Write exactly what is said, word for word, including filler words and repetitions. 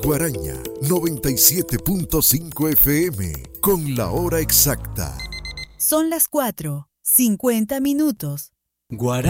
Guaraña noventa y siete punto cinco F M con la hora exacta. Son las cuatro, cincuenta minutos. Guaraña.